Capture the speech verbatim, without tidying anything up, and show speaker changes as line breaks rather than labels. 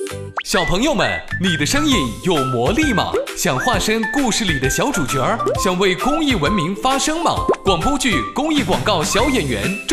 小朋友们，你的声音有魔力吗？想化身故事里的小主角，想为公益文明发声吗？广播剧、公益广告小演员。